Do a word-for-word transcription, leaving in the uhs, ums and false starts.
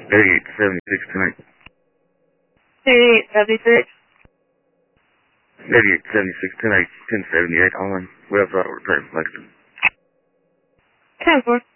thirty-eight seventy-six tonight. thirty-eight seventy-six? thirty-eight seventy-six tonight, ten seventy-eight on. We have auto repair in Flexton. ten four.